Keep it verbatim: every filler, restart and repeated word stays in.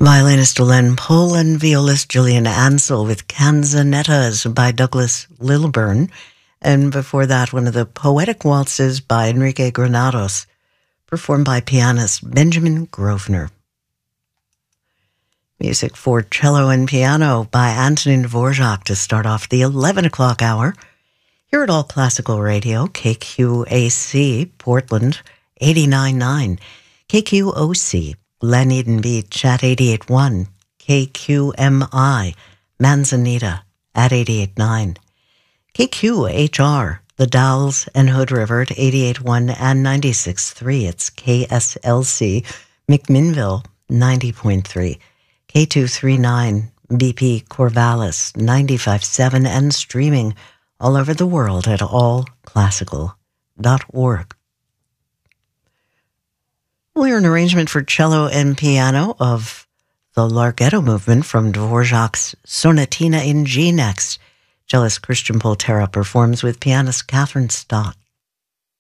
Violinist Len Poland, violist Gillian Ansell with Canzonettas by Douglas Lilburn. And before that, one of the poetic waltzes by Enrique Granados, performed by pianist Benjamin Grosvenor. Music for cello and piano by Antonin Dvorak to start off the eleven o'clock hour. Here at All Classical Radio, K Q A C, Portland, eighty-nine point nine, K Q O C, Glen Eden Beach at eighty-eight point one, K Q M I, Manzanita at eighty-eight point nine, K Q H R, The Dalles and Hood River at eighty-eight point one and ninety-six point three. It's K S L C, McMinnville, ninety point three, K two thirty-nine, B P Corvallis, ninety-five point seven, and streaming all over the world at all classical dot org. We'll hear an arrangement for cello and piano of the Larghetto movement from Dvorak's Sonatina in G next. Cellist Christian Poltera performs with pianist Catherine Stott.